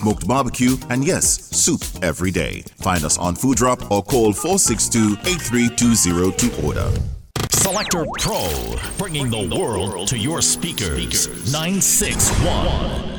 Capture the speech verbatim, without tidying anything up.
smoked barbecue, and yes, soup every day. Find us on Food Drop or call four six two, eight three two zero to order. Selector Pro, bringing the world to your speakers. nine six one.